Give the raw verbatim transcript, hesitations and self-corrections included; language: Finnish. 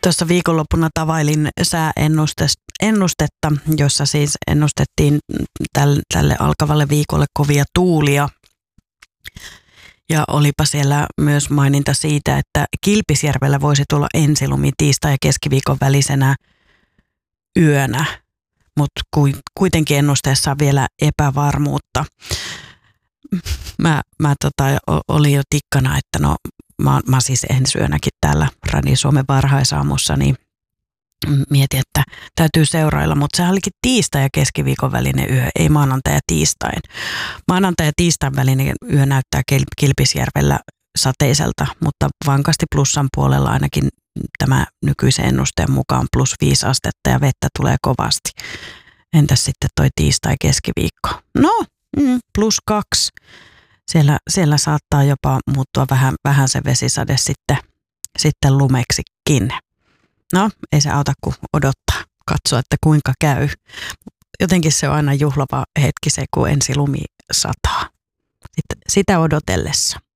Tuossa viikonloppuna tavailin sääennustetta, jossa siis ennustettiin tälle, tälle alkavalle viikolle kovia tuulia. Ja olipa siellä myös maininta siitä, että Kilpisjärvellä voisi tulla ensilumi tiistai- ja keskiviikon välisenä yönä, mutta kuitenkin ennusteessa on vielä epävarmuutta. Mä, mä tota, olin jo tikkana, että no mä, mä siis ensi yönäkin täällä Radio Suomen varhaisaamussa, niin mietin, että täytyy seurailla, mutta sehän olikin tiistai- ja keskiviikon välinen yö, ei maanantai ja tiistain. Maanantai ja tiistain välinen yö näyttää Kilpisjärvellä sateiselta, mutta vankasti plussan puolella ainakin tämä nykyisen ennusteen mukaan plus viisi astetta ja vettä tulee kovasti. Entäs sitten toi tiistai keskiviikko? No, mm, plus kaksi. Siellä, siellä saattaa jopa muuttua vähän, vähän se vesisade sitten, sitten lumeksikin. No, ei se auta kuin odottaa, katsoa, että kuinka käy. Jotenkin se on aina juhlava hetki se, kun ensi lumi sataa. Sitten sitä odotellessa.